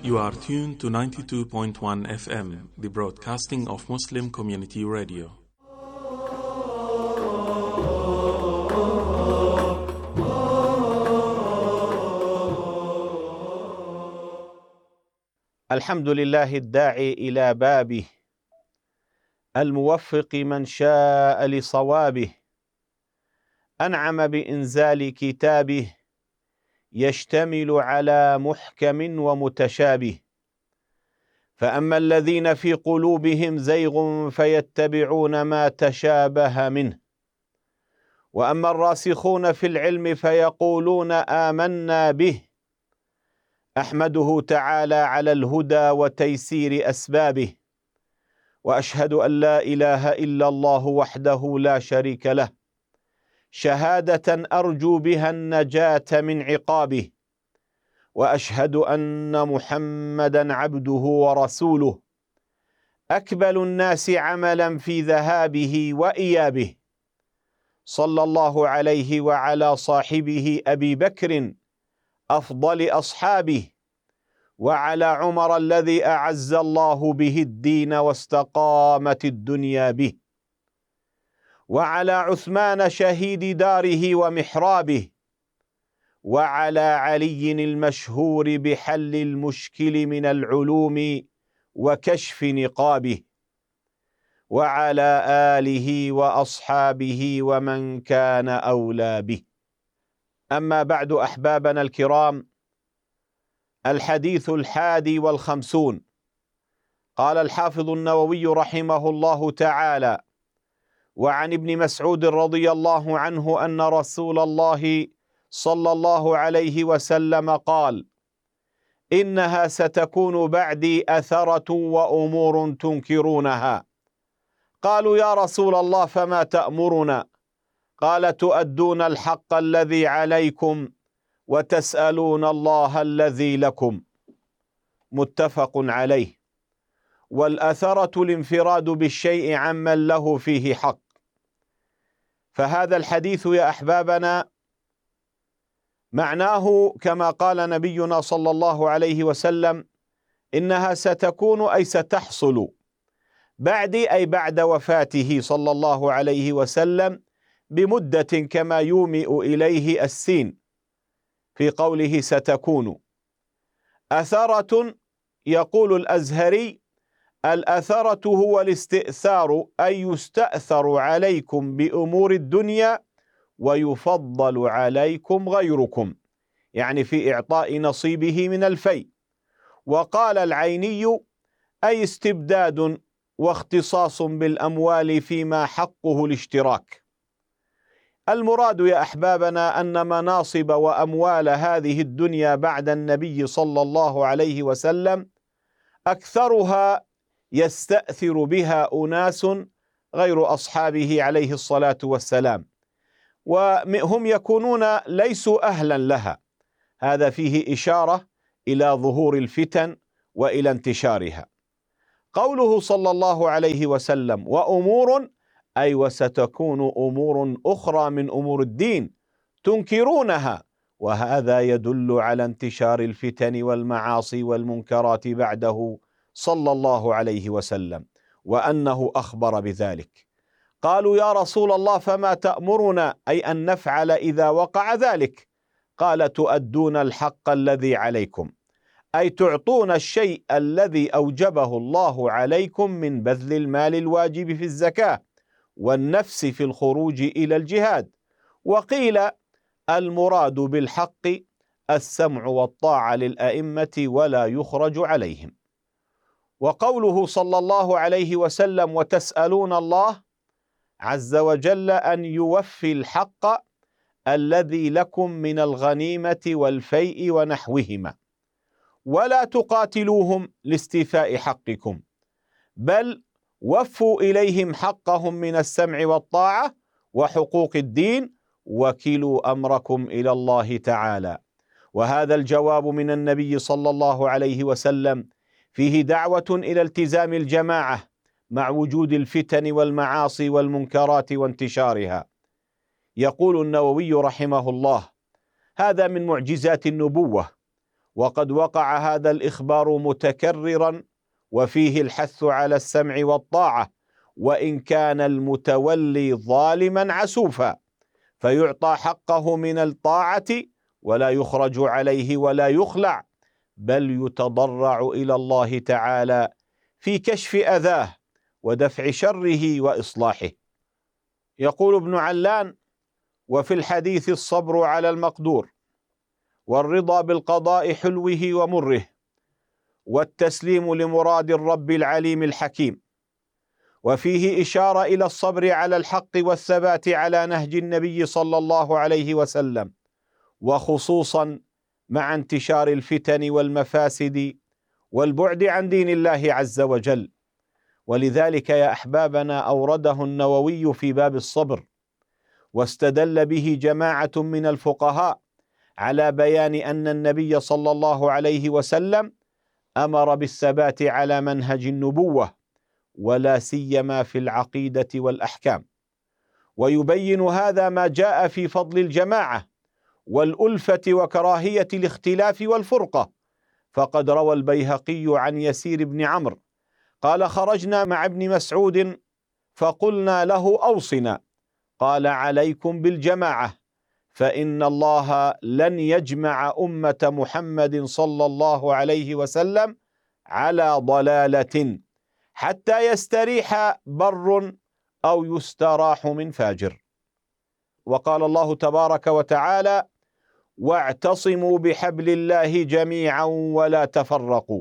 You are tuned to 92.1 FM, the broadcasting of Muslim Community Radio. الحمد لله الداعي إلى بابه، الموفق من شاء لصوابه، أنعم بإنزال كتابه يشتمل على محكم ومتشابه. فأما الذين في قلوبهم زيغ فيتبعون ما تشابه منه، وأما الراسخون في العلم فيقولون آمنا به. أحمده تعالى على الهدى وتيسير أسبابه، وأشهد أن لا إله إلا الله وحده لا شريك له، شهادة أرجو بها النجاة من عقابه، وأشهد أن محمدا عبده ورسوله، أكبل الناس عملا في ذهابه وإيابه، صلى الله عليه وعلى صاحبه أبي بكر أفضل أصحابه، وعلى عمر الذي أعز الله به الدين واستقامت الدنيا به، وعلى عثمان شهيد داره ومحرابه، وعلى علي المشهور بحل المشكل من العلوم وكشف نقابه، وعلى آله وأصحابه ومن كان أولى به. أما بعد، أحبابنا الكرام، الحديث 51. قال الحافظ النووي رحمه الله تعالى: وعن ابن مسعود رضي الله عنه أن رسول الله صلى الله عليه وسلم قال: إنها ستكون بعدي أثرة وأمور تنكرونها. قالوا: يا رسول الله فما تأمرنا؟ قال: تؤدون الحق الذي عليكم وتسألون الله الذي لكم. متفق عليه. والأثرة الانفراد بالشيء عمن له فيه حق. فهذا الحديث يا أحبابنا معناه كما قال نبينا صلى الله عليه وسلم: إنها ستكون أي ستحصل بعدي، أي بعد وفاته صلى الله عليه وسلم بمدة كما يومئ إليه السين في قوله ستكون. أثرة، يقول الأزهري: الأثرة هو الاستئثار، أي يستأثر عليكم بأمور الدنيا ويفضل عليكم غيركم، يعني في إعطاء نصيبه من الفيء. وقال العيني: أي استبداد واختصاص بالأموال فيما حقه الاشتراك. المراد يا أحبابنا أن مناصب وأموال هذه الدنيا بعد النبي صلى الله عليه وسلم أكثرها يستأثر بها أناس غير أصحابه عليه الصلاة والسلام، وهم يكونون ليسوا أهلا لها. هذا فيه إشارة إلى ظهور الفتن وإلى انتشارها. قوله صلى الله عليه وسلم: وأمور، أي وستكون أمور أخرى من أمور الدين تنكرونها، وهذا يدل على انتشار الفتن والمعاصي والمنكرات بعده صلى الله عليه وسلم، وأنه أخبر بذلك. قالوا: يا رسول الله فما تأمرنا؟ أي أن نفعل إذا وقع ذلك. قال: تؤدون الحق الذي عليكم، أي تعطون الشيء الذي أوجبه الله عليكم من بذل المال الواجب في الزكاة والنفس في الخروج إلى الجهاد. وقيل: المراد بالحق السمع والطاعة للأئمة ولا يخرج عليهم. وقوله صلى الله عليه وسلم: وتسألون الله عز وجل أن يوفي الحق الذي لكم من الغنيمة والفيء ونحوهما، ولا تقاتلوهم لاستيفاء حقكم، بل وفوا إليهم حقهم من السمع والطاعة وحقوق الدين، وكلوا أمركم إلى الله تعالى. وهذا الجواب من النبي صلى الله عليه وسلم فيه دعوة إلى التزام الجماعة مع وجود الفتن والمعاصي والمنكرات وانتشارها. يقول النووي رحمه الله: هذا من معجزات النبوة وقد وقع هذا الإخبار متكررا وفيه الحث على السمع والطاعة، وإن كان المتولي ظالما عسوفا، فيعطى حقه من الطاعة ولا يخرج عليه ولا يخلع، بل يتضرع إلى الله تعالى في كشف أذاه ودفع شره وإصلاحه. يقول ابن علان: وفي الحديث الصبر على المقدور، والرضا بالقضاء حلوه ومره، والتسليم لمراد الرب العليم الحكيم. وفيه إشارة إلى الصبر على الحق والثبات على نهج النبي صلى الله عليه وسلم، وخصوصا مع انتشار الفتن والمفاسد والبعد عن دين الله عز وجل. ولذلك يا أحبابنا أورده النووي في باب الصبر، واستدل به جماعة من الفقهاء على بيان أن النبي صلى الله عليه وسلم أمر بالثبات على منهج النبوة، ولا سيما في العقيدة والأحكام. ويبين هذا ما جاء في فضل الجماعة والألفة وكراهية الاختلاف والفرقة. فقد روى البيهقي عن يسير بن عمرو قال: خرجنا مع ابن مسعود فقلنا له: أوصنا. قال: عليكم بالجماعة، فإن الله لن يجمع أمة محمد صلى الله عليه وسلم على ضلالة حتى يستريح بر أو يستراح من فاجر. وقال الله تبارك وتعالى: واعتصموا بحبل الله جميعا ولا تفرقوا.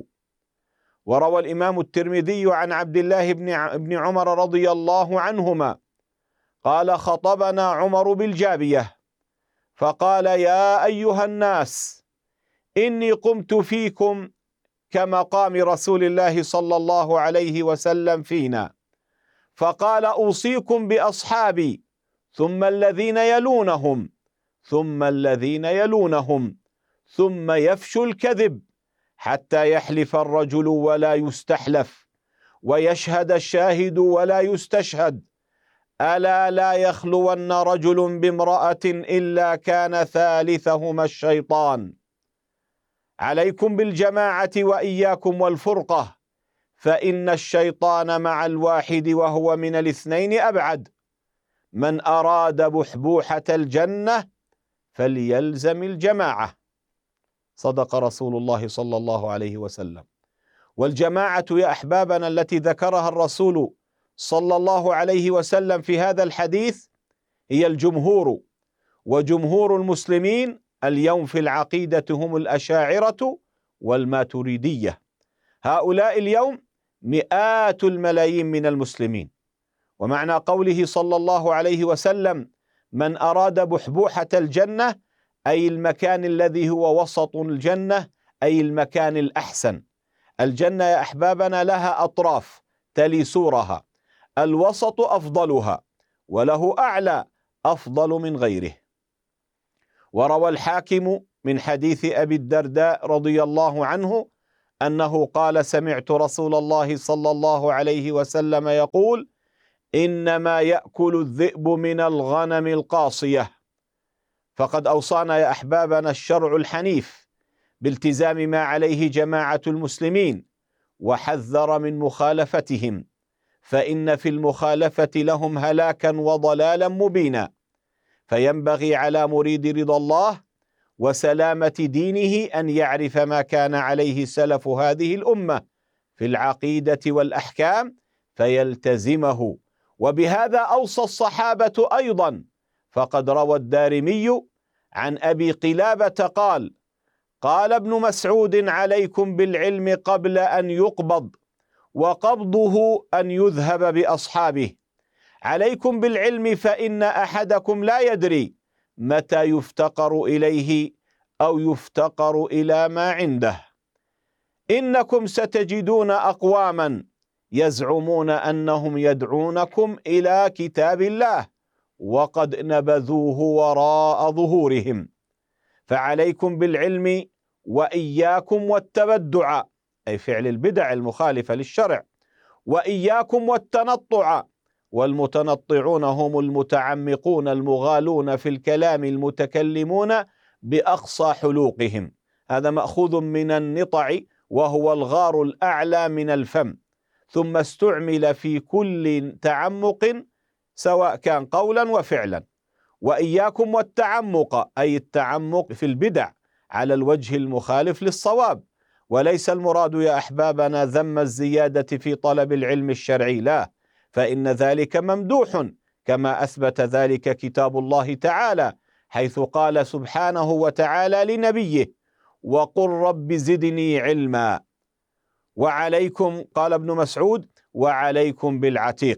وروى الإمام الترمذي عن عبد الله بن عمر رضي الله عنهما قال: خطبنا عمر بالجابية فقال: يا أيها الناس، إني قمت فيكم كمقام رسول الله صلى الله عليه وسلم فينا، فقال: أوصيكم بأصحابي ثم الذين يلونهم ثم الذين يلونهم، ثم يفشو الكذب حتى يحلف الرجل ولا يستحلف، ويشهد الشاهد ولا يستشهد، ألا لا يخلون رجل بامرأة إلا كان ثالثهما الشيطان. عليكم بالجماعة وإياكم والفرقة، فإن الشيطان مع الواحد وهو من الاثنين أبعد. من أراد بحبوحة الجنة فليلزم الجماعة. صدق رسول الله صلى الله عليه وسلم. والجماعة يا أحبابنا التي ذكرها الرسول صلى الله عليه وسلم في هذا الحديث هي الجمهور، وجمهور المسلمين اليوم في العقيدة هم الأشاعرة والماتريدية. هؤلاء اليوم مئات الملايين من المسلمين. ومعنى قوله صلى الله عليه وسلم: من أراد بحبوحة الجنة، أي المكان الذي هو وسط الجنة، أي المكان الأحسن. الجنة يا أحبابنا لها أطراف تلي سورها، الوسط أفضلها، وله أعلى أفضل من غيره. وروى الحاكم من حديث أبي الدرداء رضي الله عنه أنه قال: سمعت رسول الله صلى الله عليه وسلم يقول: إنما يأكل الذئب من الغنم القاصية. فقد أوصانا يا أحبابنا الشرع الحنيف بالتزام ما عليه جماعة المسلمين، وحذر من مخالفتهم، فإن في المخالفة لهم هلاكا وضلالا مبينا. فينبغي على مريد رضا الله وسلامة دينه أن يعرف ما كان عليه سلف هذه الأمة في العقيدة والأحكام فيلتزمه. وبهذا أوصى الصحابة أيضا، فقد روى الدارمي عن أبي قلابة قال: قال ابن مسعود: عليكم بالعلم قبل أن يقبض، وقبضه أن يذهب بأصحابه. عليكم بالعلم فإن أحدكم لا يدري متى يفتقر إليه أو يفتقر إلى ما عنده. إنكم ستجدون أقواما يزعمون أنهم يدعونكم إلى كتاب الله وقد نبذوه وراء ظهورهم، فعليكم بالعلم وإياكم والتبدع، أي فعل البدع المخالفة للشرع، وإياكم والتنطع، والمتنطعون هم المتعمقون المغالون في الكلام المتكلمون بأقصى حلوقهم، هذا مأخوذ من النطع وهو الغار الأعلى من الفم، ثم استعمل في كل تعمق سواء كان قولا وفعلا. وإياكم والتعمق، أي التعمق في البدع على الوجه المخالف للصواب، وليس المراد يا أحبابنا ذم الزيادة في طلب العلم الشرعي، لا، فإن ذلك ممدوح كما أثبت ذلك كتاب الله تعالى، حيث قال سبحانه وتعالى لنبيه: وقل رب زدني علما. وعليكم، قال ابن مسعود: وعليكم بالعتيق.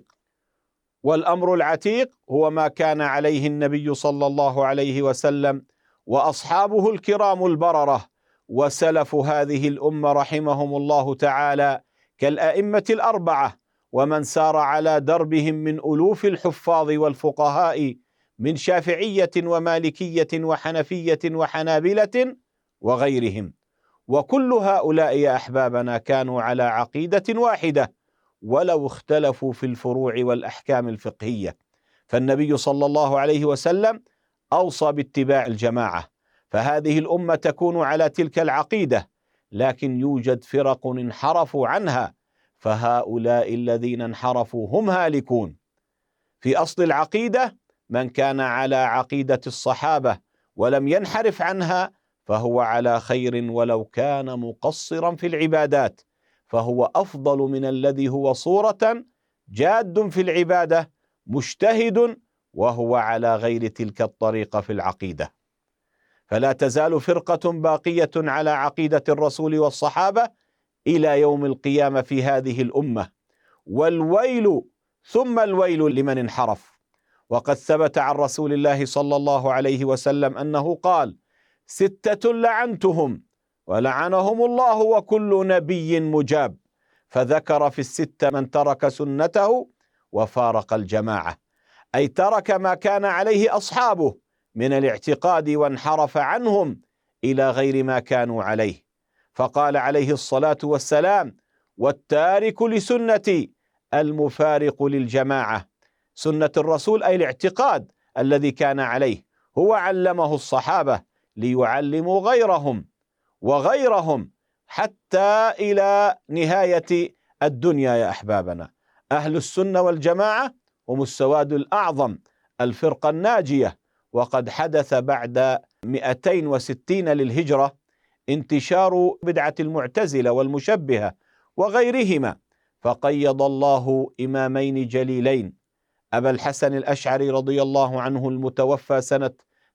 والأمر العتيق هو ما كان عليه النبي صلى الله عليه وسلم وأصحابه الكرام البررة وسلف هذه الأمة رحمهم الله تعالى كالأئمة الأربعة، ومن سار على دربهم من ألوف الحفاظ والفقهاء من شافعية ومالكية وحنفية وحنابلة وغيرهم. وكل هؤلاء يا أحبابنا كانوا على عقيدة واحدة ولو اختلفوا في الفروع والأحكام الفقهية. فالنبي صلى الله عليه وسلم أوصى باتباع الجماعة، فهذه الأمة تكون على تلك العقيدة، لكن يوجد فرق انحرفوا عنها، فهؤلاء الذين انحرفوا هم هالكون. في أصل العقيدة من كان على عقيدة الصحابة ولم ينحرف عنها فهو على خير ولو كان مقصرا في العبادات، فهو أفضل من الذي هو صورة جاد في العبادة مجتهد وهو على غير تلك الطريقة في العقيدة. فلا تزال فرقة باقية على عقيدة الرسول والصحابة إلى يوم القيامة في هذه الأمة، والويل ثم الويل لمن انحرف. وقد ثبت عن رسول الله صلى الله عليه وسلم أنه قال: 6 لعنتهم ولعنهم الله وكل نبي مجاب، فذكر في 6 من ترك سنته وفارق الجماعة، أي ترك ما كان عليه أصحابه من الاعتقاد وانحرف عنهم إلى غير ما كانوا عليه. فقال عليه الصلاة والسلام: والتارك لسنتي المفارق للجماعة. سنة الرسول أي الاعتقاد الذي كان عليه، هو علمه الصحابة ليعلموا غيرهم وغيرهم حتى إلى نهاية الدنيا يا أحبابنا. أهل السنة والجماعة هم السواد الأعظم، الفرقة الناجية. وقد حدث بعد 260 للهجرة انتشار بدعة المعتزلة والمشبهة وغيرهما، فقيض الله إمامين جليلين: أبا الحسن الأشعري رضي الله عنه المتوفى سنة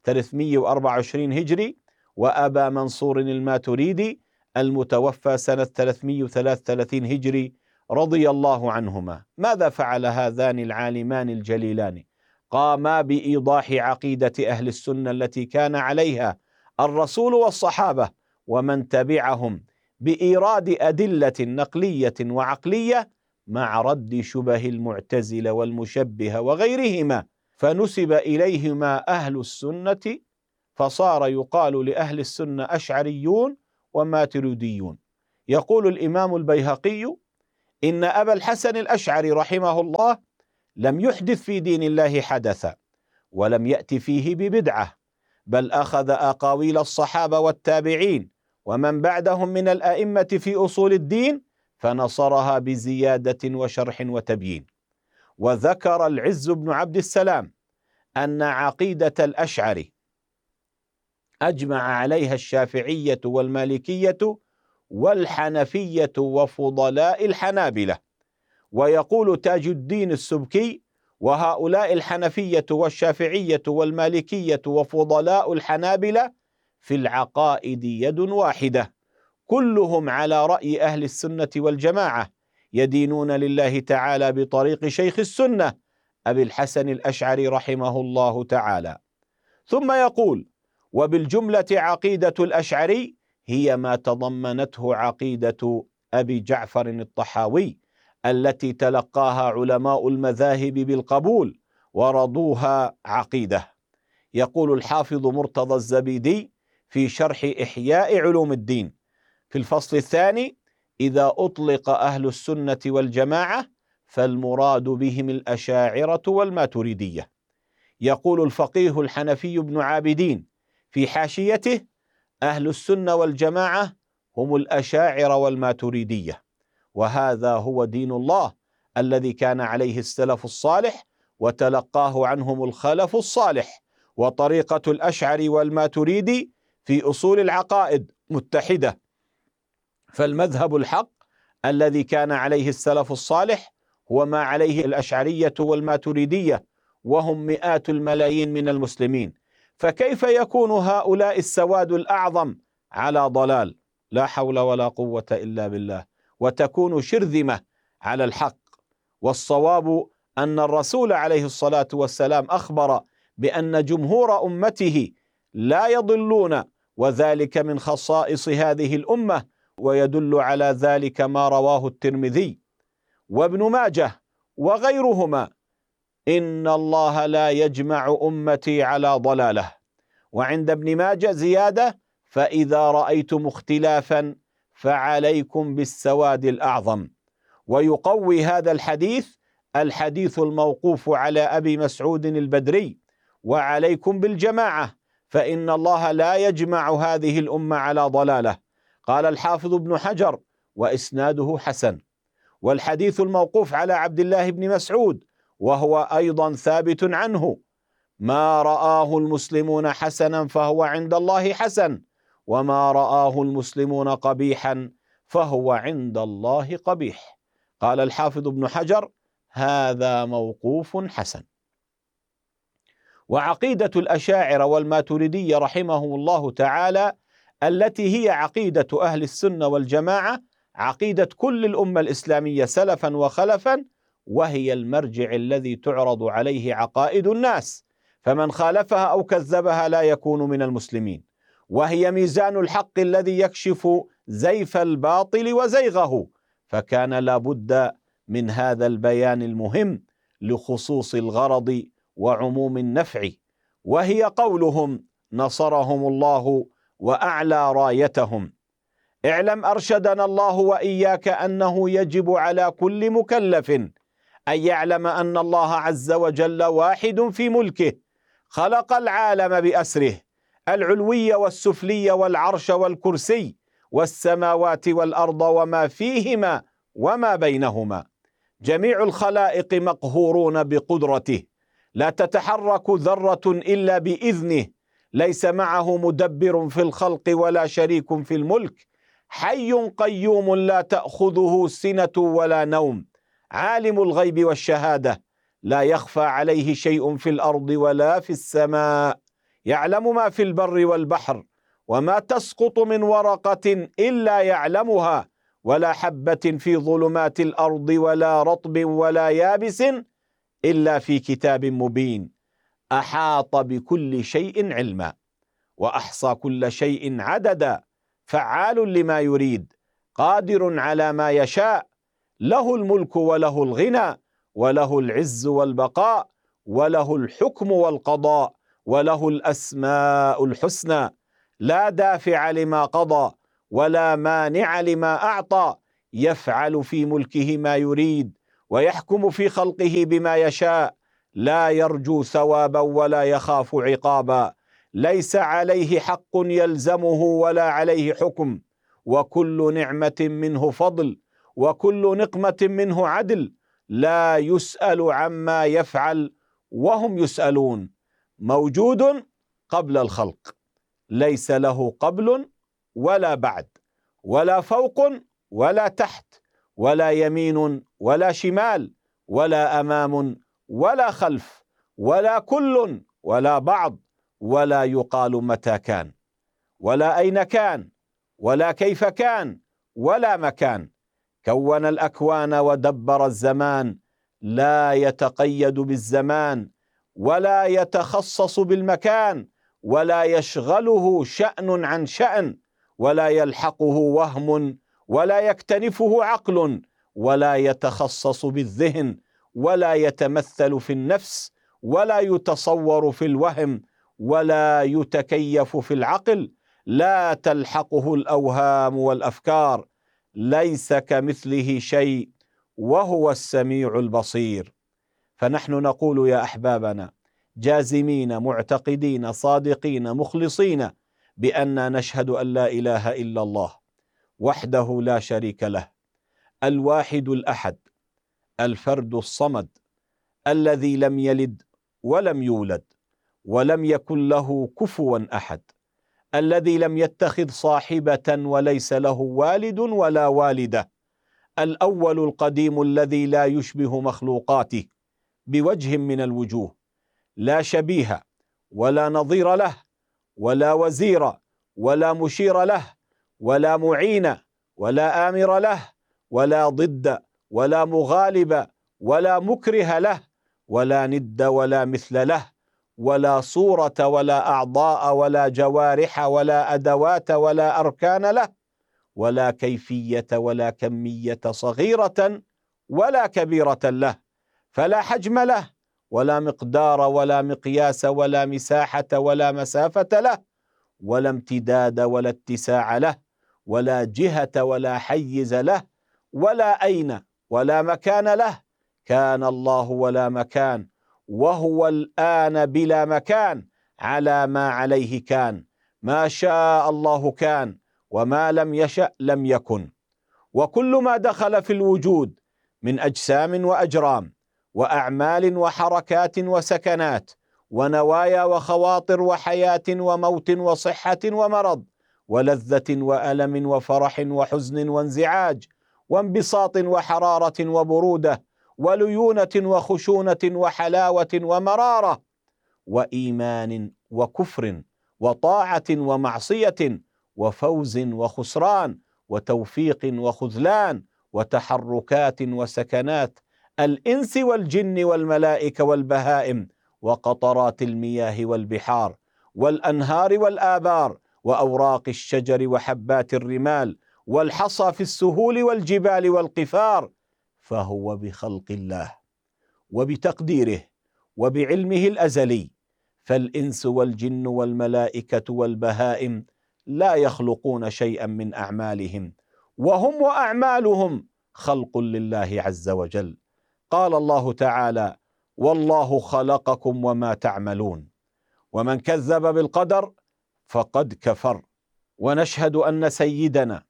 324 هجري، وأبا منصور الماتريدي المتوفى سنة 333 هجري رضي الله عنهما. ماذا فعل هذان العالمان الجليلان؟ قاما بإيضاح عقيدة أهل السنة التي كان عليها الرسول والصحابة ومن تبعهم، بإيراد أدلة نقلية وعقلية مع رد شبه المعتزلة والمشبهة وغيرهما، فنسب إليهما أهل السنة، فصار يقال لأهل السنة أشعريون وماتريديون. يقول الإمام البيهقي: إن أبا الحسن الأشعري رحمه الله لم يحدث في دين الله حدثا، ولم يأت فيه ببدعة، بل أخذ أقاويل الصحابة والتابعين ومن بعدهم من الأئمة في أصول الدين فنصرها بزيادة وشرح وتبيين. وذكر العز بن عبد السلام أن عقيدة الأشعري أجمع عليها الشافعية والمالكية والحنفية وفضلاء الحنابلة. ويقول تاج الدين السبكي: وهؤلاء الحنفية والشافعية والمالكية وفضلاء الحنابلة في العقائد يد واحدة، كلهم على رأي أهل السنة والجماعة، يدينون لله تعالى بطريق شيخ السنة أبي الحسن الأشعري رحمه الله تعالى. ثم يقول: وبالجملة عقيدة الأشعري هي ما تضمنته عقيدة أبي جعفر الطحاوي التي تلقاها علماء المذاهب بالقبول ورضوها عقيدة. يقول الحافظ مرتضى الزبيدي في شرح إحياء علوم الدين في الفصل الثاني: إذا أطلق أهل السنة والجماعة فالمراد بهم الأشاعرة والماتريدية. يقول الفقيه الحنفي بن عابدين في حاشيته: أهل السنة والجماعة هم الأشاعرة والماتريدية، وهذا هو دين الله الذي كان عليه السلف الصالح وتلقاه عنهم الخلف الصالح. وطريقة الأشعري والماتريدي في أصول العقائد متحدة، فالمذهب الحق الذي كان عليه السلف الصالح هو ما عليه الأشعرية والماتريدية، وهم مئات الملايين من المسلمين. فكيف يكون هؤلاء السواد الأعظم على ضلال؟ لا حول ولا قوة إلا بالله. وتكون شرذمة على الحق. والصواب أن الرسول عليه الصلاة والسلام أخبر بأن جمهور أمته لا يضلون، وذلك من خصائص هذه الأمة، ويدل على ذلك ما رواه الترمذي وابن ماجه وغيرهما: إن الله لا يجمع أمتي على ضلالة. وعند ابن ماجه زيادة: فإذا رأيتم اختلافا فعليكم بالسواد الأعظم. ويقوي هذا الحديث الموقوف على أبي مسعود البدري: وعليكم بالجماعة فإن الله لا يجمع هذه الأمة على ضلالة. قال الحافظ ابن حجر: وإسناده حسن. والحديث الموقوف على عبد الله بن مسعود وهو أيضا ثابت عنه: ما رآه المسلمون حسنا فهو عند الله حسن، وما رآه المسلمون قبيحا فهو عند الله قبيح. قال الحافظ ابن حجر: هذا موقوف حسن. وعقيدة الأشاعرة والماتريدية رحمهم الله تعالى، التي هي عقيدة أهل السنة والجماعة، عقيدة كل الأمة الإسلامية سلفا وخلفا، وهي المرجع الذي تعرض عليه عقائد الناس، فمن خالفها أو كذبها لا يكون من المسلمين. وهي ميزان الحق الذي يكشف زيف الباطل وزيغه، فكان لا بد من هذا البيان المهم لخصوص الغرض وعموم النفع، وهي قولهم: نصرهم الله وأعلى رايتهم. اعلم أرشدنا الله وإياك أنه يجب على كل مكلف أن يعلم أن الله عز وجل واحد في ملكه، خلق العالم بأسره، العلوي والسفلي والعرش والكرسي والسماوات والأرض وما فيهما وما بينهما. جميع الخلائق مقهورون بقدرته، لا تتحرك ذرة إلا بإذنه، ليس معه مدبر في الخلق ولا شريك في الملك، حي قيوم لا تأخذه سنة ولا نوم، عالم الغيب والشهادة، لا يخفى عليه شيء في الأرض ولا في السماء، يعلم ما في البر والبحر، وما تسقط من ورقة إلا يعلمها، ولا حبة في ظلمات الأرض ولا رطب ولا يابس إلا في كتاب مبين. أحاط بكل شيء علما، وأحصى كل شيء عددا، فعال لما يريد، قادر على ما يشاء، له الملك وله الغنى، وله العز والبقاء، وله الحكم والقضاء، وله الأسماء الحسنى، لا دافع لما قضى ولا مانع لما أعطى، يفعل في ملكه ما يريد، ويحكم في خلقه بما يشاء، لا يرجو ثوابا ولا يخاف عقابا، ليس عليه حق يلزمه ولا عليه حكم، وكل نعمة منه فضل، وكل نقمة منه عدل، لا يسأل عما يفعل وهم يسألون، موجود قبل الخلق، ليس له قبل ولا بعد، ولا فوق ولا تحت، ولا يمين ولا شمال، ولا أمام ولا خلف، ولا كل ولا بعض، ولا يقال متى كان، ولا أين كان، ولا كيف كان، ولا مكان. كون الأكوان ودبر الزمان، لا يتقيد بالزمان، ولا يتخصص بالمكان، ولا يشغله شأن عن شأن، ولا يلحقه وهم، ولا يكتنفه عقل، ولا يتخصص بالذهن، ولا يتمثل في النفس، ولا يتصور في الوهم، ولا يتكيف في العقل، لا تلحقه الأوهام والأفكار، ليس كمثله شيء وهو السميع البصير. فنحن نقول يا أحبابنا، جازمين معتقدين صادقين مخلصين، بأننا نشهد أن لا إله إلا الله وحده لا شريك له، الواحد الأحد، الفرد الصمد، الذي لم يلد ولم يولد ولم يكن له كفوا أحد، الذي لم يتخذ صاحبة وليس له والد ولا والدة، الأول القديم الذي لا يشبه مخلوقاته بوجه من الوجوه، لا شبيه ولا نظير له ولا وزير ولا مشير له ولا معين ولا آمر له ولا ضد ولا مغالب ولا مكره له ولا ند ولا مثل له، ولا صورة ولا أعضاء ولا جوارح ولا أدوات ولا أركان له، ولا كيفية ولا كمية صغيرة ولا كبيرة له، فلا حجم له ولا مقدار ولا مقياس ولا مساحة ولا مسافة له، ولا امتداد ولا اتساع له، ولا جهة ولا حيز له، ولا أين ولا مكان له، كان الله ولا مكان، وهو الآن بلا مكان على ما عليه كان، ما شاء الله كان وما لم يشأ لم يكن. وكل ما دخل في الوجود من أجسام وأجرام وأعمال وحركات وسكنات ونوايا وخواطر وحياة وموت وصحة ومرض ولذة وألم وفرح وحزن وانزعاج وانبساط وحرارة وبرودة وليونة وخشونة وحلاوة ومرارة وإيمان وكفر وطاعة ومعصية وفوز وخسران وتوفيق وخذلان وتحركات وسكنات، الإنس والجن والملائكة والبهائم وقطرات المياه والبحار والأنهار والآبار وأوراق الشجر وحبات الرمال والحصى في السهول والجبال والقفار، فهو بخلق الله وبتقديره وبعلمه الأزلي، فالإنس والجن والملائكة والبهائم لا يخلقون شيئا من أعمالهم، وهم وأعمالهم خلق لله عز وجل. قال الله تعالى: والله خلقكم وما تعملون. ومن كذب بالقدر فقد كفر. ونشهد أن سيدنا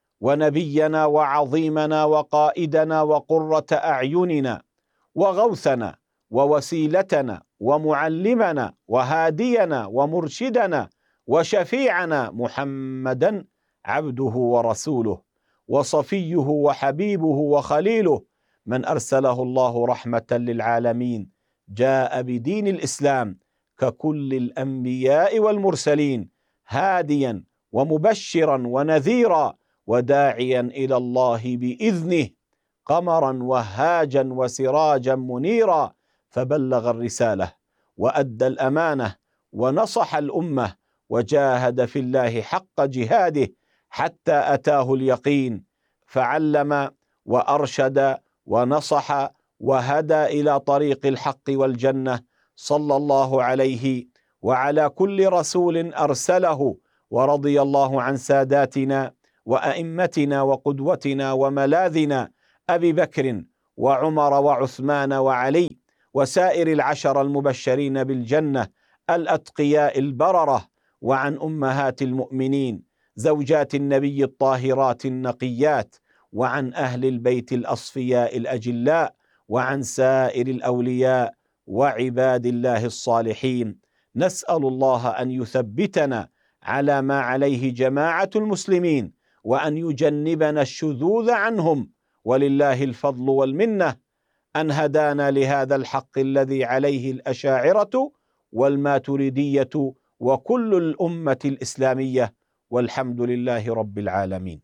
ونبينا وعظيمنا وقائدنا وقرة أعيننا وغوثنا ووسيلتنا ومعلمنا وهادينا ومرشدنا وشفيعنا محمدا عبده ورسوله وصفيه وحبيبه وخليله، من أرسله الله رحمة للعالمين، جاء بدين الإسلام ككل الأنبياء والمرسلين، هاديا ومبشرا ونذيرا وداعيا إلى الله بإذنه، قمرا وهاجا وسراجا منيرا، فبلغ الرسالة وأدى الأمانة ونصح الأمة وجاهد في الله حق جهاده حتى أتاه اليقين، فعلم وأرشد ونصح وهدى إلى طريق الحق والجنة، صلى الله عليه وعلى كل رسول أرسله، ورضي الله عن ساداتنا وأئمتنا وقدوتنا وملاذنا أبي بكر وعمر وعثمان وعلي وسائر العشر المبشرين بالجنة الأتقياء البررة، وعن أمهات المؤمنين زوجات النبي الطاهرات النقيات، وعن أهل البيت الأصفياء الأجلاء، وعن سائر الأولياء وعباد الله الصالحين. نسأل الله أن يثبتنا على ما عليه جماعة المسلمين، وأن يجنبنا الشذوذ عنهم، ولله الفضل والمنة أن هدانا لهذا الحق الذي عليه الأشاعرة والماتريدية وكل الأمة الإسلامية، والحمد لله رب العالمين.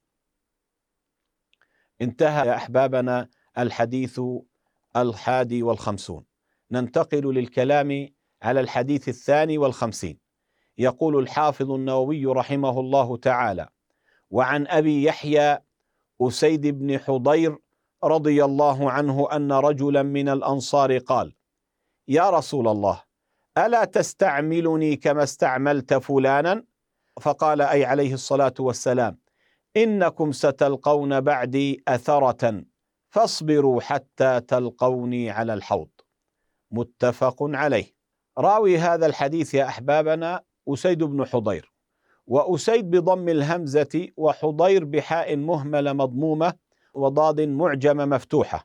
انتهى يا أحبابنا الحديث 51. ننتقل للكلام على الحديث 52. يقول الحافظ النووي رحمه الله تعالى: وعن أبي يحيى أسيد بن حضير رضي الله عنه أن رجلا من الأنصار قال: يا رسول الله، ألا تستعملني كما استعملت فلانا؟ فقال أي عليه الصلاة والسلام: إنكم ستلقون بعدي أثرة، فاصبروا حتى تلقوني على الحوض. متفق عليه. راوي هذا الحديث يا أحبابنا أسيد بن حضير، وأسيد بضم الهمزة، وحضير بحاء مهملة مضمومة وضاد معجمة مفتوحة.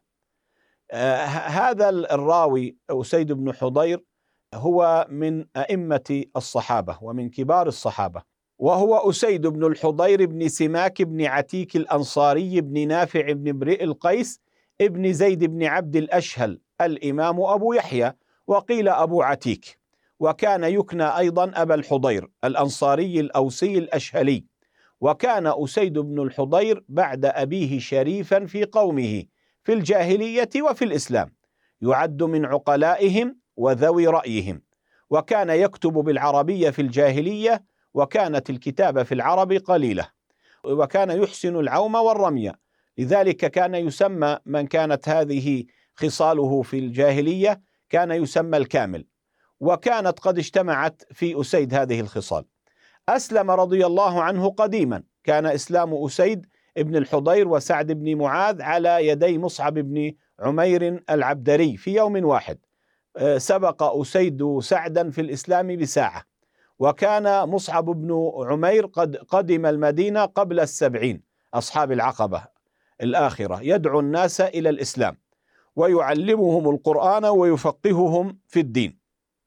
هذا الراوي أسيد بن حضير هو من أئمة الصحابة ومن كبار الصحابة، وهو أسيد بن الحضير بن سماك بن عتيك الأنصاري بن نافع بن امرئ القيس ابن زيد بن عبد الأشهل الإمام أبو يحيى، وقيل أبو عتيك، وكان يكنى أيضا أبا الحضير الأنصاري الأوسي الأشهلي. وكان أسيد بن الحضير بعد أبيه شريفا في قومه في الجاهلية وفي الإسلام، يعد من عقلائهم وذوي رأيهم، وكان يكتب بالعربية في الجاهلية، وكانت الكتابة في العرب قليلة، وكان يحسن العوم والرمي، لذلك كان يسمى من كانت هذه خصاله في الجاهلية كان يسمى الكامل، وكانت قد اجتمعت في أسيد هذه الخصال. أسلم رضي الله عنه قديما، كان إسلام أسيد ابن الحضير وسعد بن معاذ على يدي مصعب بن عمير العبدري في يوم واحد، سبق أسيد سعدا في الإسلام بساعة. وكان مصعب بن عمير قد قدم المدينة قبل 70 أصحاب العقبة الآخرة، يدعو الناس إلى الإسلام ويعلمهم القرآن ويفقههم في الدين.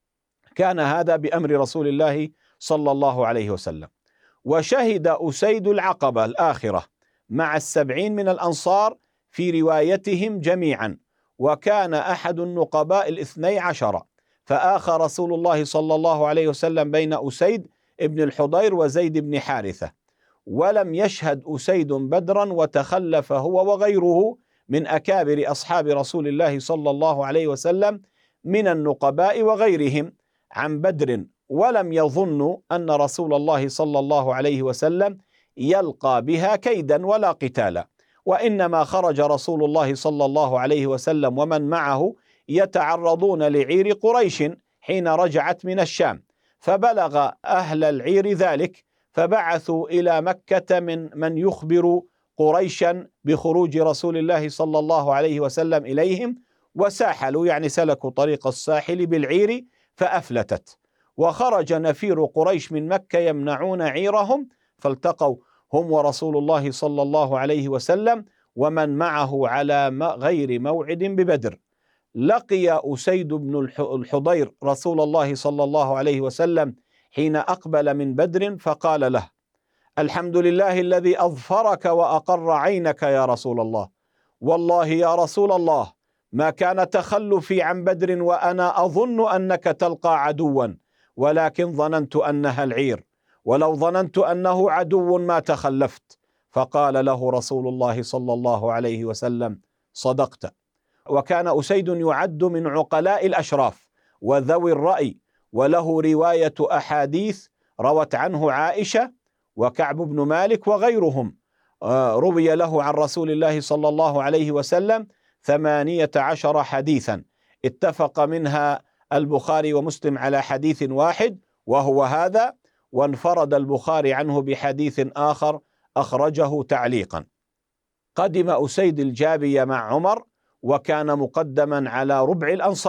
كان هذا بأمر رسول الله صلى الله عليه وسلم. وشهد أسيد العقبة الآخرة مع 70 من الأنصار في روايتهم جميعا، وكان أحد النقباء 12، فآخى رسول الله صلى الله عليه وسلم بين أسيد ابن الحضير وزيد بن حارثة، ولم يشهد أسيد بدرا، وتخلف هو وغيره من أكابر أصحاب رسول الله صلى الله عليه وسلم من النقباء وغيرهم عن بدر، ولم يظنوا أن رسول الله صلى الله عليه وسلم يلقى بها كيدا ولا قتالا، وإنما خرج رسول الله صلى الله عليه وسلم ومن معه يتعرضون لعير قريش حين رجعت من الشام، فبلغ أهل العير ذلك، فبعثوا إلى مكة من يخبر قريشا بخروج رسول الله صلى الله عليه وسلم إليهم، وساحلوا يعني سلكوا طريق الساحل بالعير فأفلتت، وخرج نفير قريش من مكة يمنعون عيرهم، فالتقوا هم ورسول الله صلى الله عليه وسلم ومن معه على غير موعد ببدر. لقي أسيد بن الحضير رسول الله صلى الله عليه وسلم حين أقبل من بدر، فقال له: الحمد لله الذي أظفرك وأقر عينك يا رسول الله، والله يا رسول الله ما كان تخلفي عن بدر وأنا أظن أنك تلقى عدوا، ولكن ظننت أنها العير، ولو ظننت أنه عدو ما تخلفت. فقال له رسول الله صلى الله عليه وسلم: صدقت. وكان أسيد يعد من عقلاء الأشراف وذوي الرأي، وله رواية أحاديث روت عنه عائشة وكعب بن مالك وغيرهم، روي له عن رسول الله صلى الله عليه وسلم 18 حديثا، اتفق منها البخاري ومسلم على حديث واحد وهو هذا، وانفرد البخاري عنه بحديث آخر أخرجه تعليقا. قدم أسيد الجابية مع عمر، وكان مقدما على ربع الأنصار.